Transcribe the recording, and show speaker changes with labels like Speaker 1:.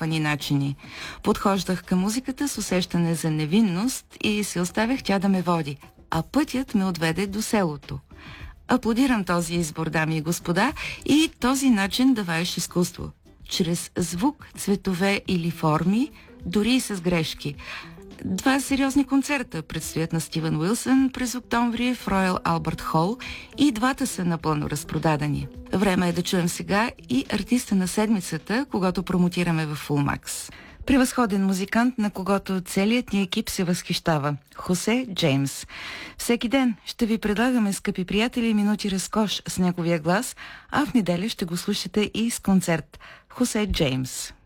Speaker 1: необтрапани начини. Подхождах към музиката с усещане за невинност и се оставях тя да ме води, а пътят ме отведе до селото. Аплодирам този избор, дами и господа, и този начин да ваеш изкуство. Чрез звук, цветове или форми, дори и с грешки. 2 сериозни концерта предстоят на Стивън Уилсън през октомври в Роял Албърт Хол и двата са напълно разпродадени. Време е да чуем сега и артиста на седмицата, когато промотираме в Fullmax. Превъзходен музикант, на когото целият ни екип се възхищава – Хосе Джеймс. Всеки ден ще ви предлагаме, скъпи приятели, минути разкош с неговия глас, а в неделя ще го слушате и с концерт. Хосе Джеймс.